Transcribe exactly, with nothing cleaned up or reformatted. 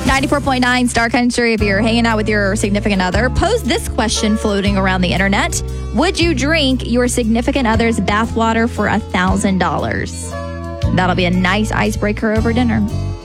ninety-four point nine Star Country. If you're hanging out with your significant other, pose this question floating around the internet. Would you drink your significant other's bathwater for one thousand dollars? That'll be a nice icebreaker over dinner.